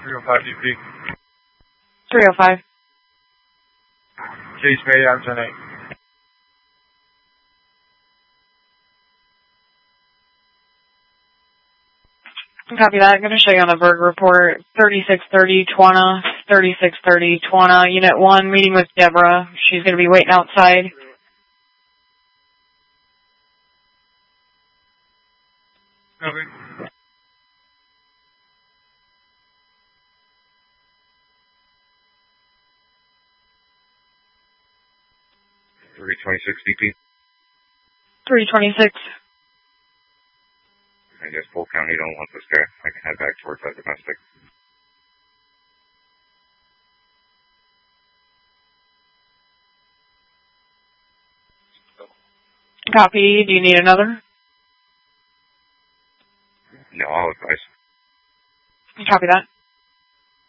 305 DP. 305. Case made on 10-8. Copy that. I'm going to show you on the Berg report. 3630 Twana, 3630 Twana, Unit 1, meeting with Deborah. She's going to be waiting outside. Copy. DP. 326. I guess Polk County don't want this guy. I can head back towards that domestic. Copy. Do you need another? No, I'll advise. Copy that.